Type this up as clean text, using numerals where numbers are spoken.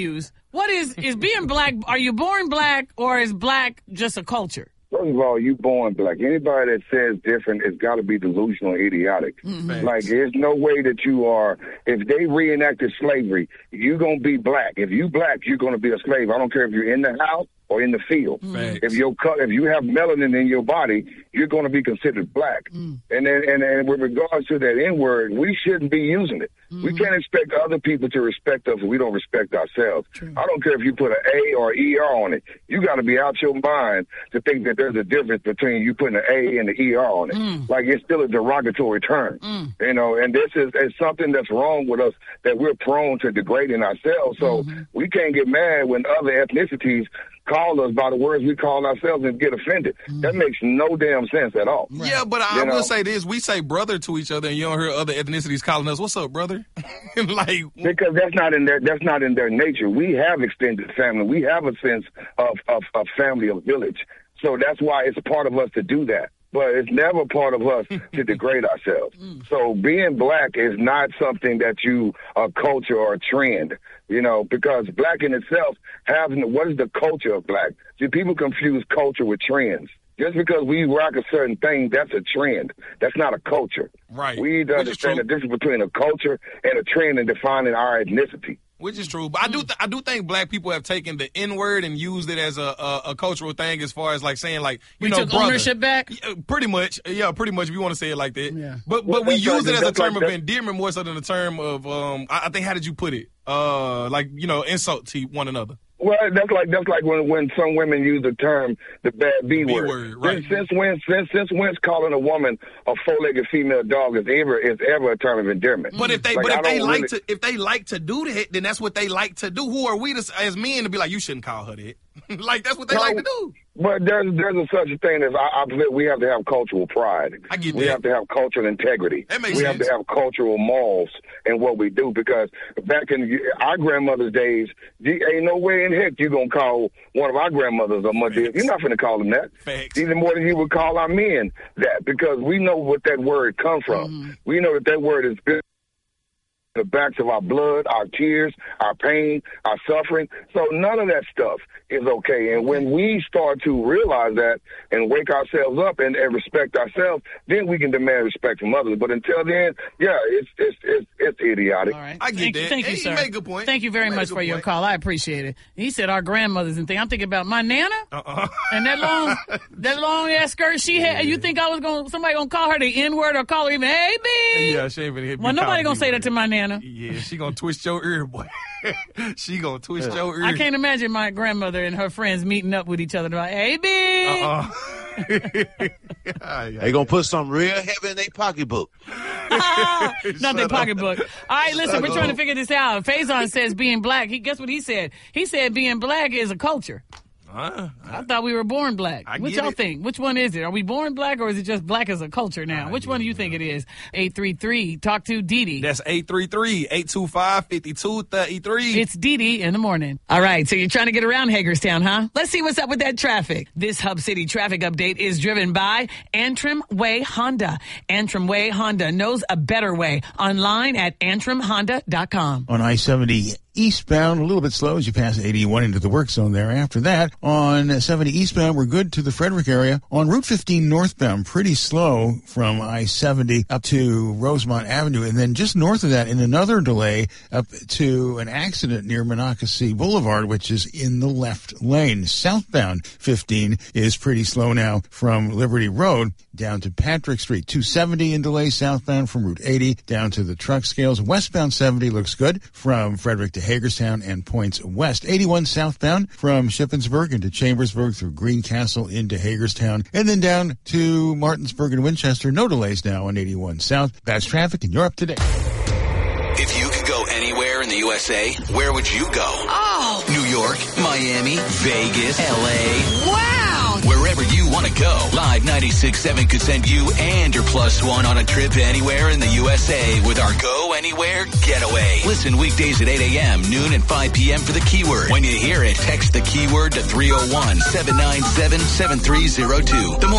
What is being black? Are you born black, or is black just a culture? First of all, you born black. Anybody that says different has got to be delusional and idiotic. Mm-hmm. Like, there's no way that you are, if they reenacted slavery, you're going to be black. If you black, you're going to be a slave. I don't care if you're in the house or in the field. Mm-hmm. If you have melanin in your body, you're going to be considered black. Mm. And with regards to that N-word, we shouldn't be using it. Mm-hmm. We can't expect other people to respect us if we don't respect ourselves. True. I don't care if you put an A or ER on it. You got to be out your mind to think that there's a difference between you putting an A and the ER on it. Like, it's still a derogatory term. You know, and this is something that's wrong with us, that we're prone to degrading ourselves. So we can't get mad when other ethnicities call us by the words we call ourselves and get offended. That makes no damn sense at all. Right. Yeah, but I will say this. We say brother to each other, and you don't hear other ethnicities calling us, what's up, brother? Like, because that's not in their nature. We have extended family. We have a sense of family, of village. So that's why it's a part of us to do that. But it's never part of us to degrade ourselves. So being black is not something that a culture or a trend, you know, because black in itself what is the culture of black? See, people confuse culture with trends. Just because we rock a certain thing, that's a trend. That's not a culture. Right. We need to understand the difference between a culture and a trend in defining our ethnicity. Which is true, but I do think black people have taken the N-word and used it as a cultural thing, as far as like saying, like, you know, took brother. Ownership back. Pretty much, if you want to say it like that. Yeah. But we use it as a term of endearment more so than a term of I think, how did you put it? Like, you know, insult to one another. Well, that's like when some women use the term, the bad B word. Right. Since when's calling a woman a four-legged female dog is ever a term of endearment? But if they like to do that, then that's what they like to do. Who are we as men to be like, you shouldn't call her that? Like, that's what they like to do. But there's such a thing as I believe we have to have cultural pride. I get we that. have to have cultural integrity. That makes we sense. have to have cultural morals in what we do, because back in our grandmother's days, ain't no way in heck you gonna call one of our grandmothers or mothers. You're not gonna call them that. Facts. Even more than you would call our men that, because we know what that word comes from. We know that word is built the backs of our blood, our tears, our pain, our suffering. So none of that stuff is okay. And when we start to realize that and wake ourselves up and respect ourselves, then we can demand respect from others. But until then, yeah, it's idiotic. All right. I get that. Thank you, sir. You make a good point. Thank you very much for your call. I appreciate it. He said our grandmothers and things. I'm thinking about my Nana and that long ass skirt she had. You think somebody gonna call her the N-word or call her even, hey, B? Yeah, she ain't even hit me. Well, nobody gonna say that to my Nana. Yeah, she gonna twist your ear, boy. She gonna twist your ear. I can't imagine my grandmother and her friends meeting up with each other like, hey, B. They gonna put something real heavy in their pocketbook. Not their pocketbook. All right, listen, we're trying to figure this out. Faison says being black. Guess what he said? He said being black is a culture. I thought we were born black. What y'all think? Which one is it? Are we born black, or is it just black as a culture now? Which one do you think it is? 833. Talk to Dee. That's 833-825-5233. It's Dee in the morning. All right, so you're trying to get around Hagerstown, huh? Let's see what's up with that traffic. This Hub City traffic update is driven by Antrim Way Honda. Antrim Way Honda knows a better way. Online at antrimhonda.com. On I-70 eastbound, a little bit slow as you pass 81 into the work zone there. After that, on 70 eastbound, we're good to the Frederick area. On Route 15 northbound, pretty slow from I-70 up to Rosemont Avenue. And then just north of that, in another delay, up to an accident near Monocacy Boulevard, which is in the left lane. Southbound 15 is pretty slow now from Liberty Road down to Patrick Street. 270 in delay southbound from Route 80 down to the truck scales. Westbound 70 looks good from Frederick to Hagerstown and points west. 81 southbound from Shippensburg into Chambersburg through Greencastle into Hagerstown, and then down to Martinsburg and Winchester. No delays now on 81 south. That's traffic, and you're up to date. If you could go anywhere in the USA, where would you go? Oh! New York, Miami, Vegas, LA. Wow! Wherever you want to go, Live 96.7 could send you and your plus one on a trip anywhere in the USA with our Go Anywhere Getaway. Listen weekdays at 8 a.m., noon, and 5 p.m. for the keyword. When you hear it, text the keyword to 301-797-7302. The more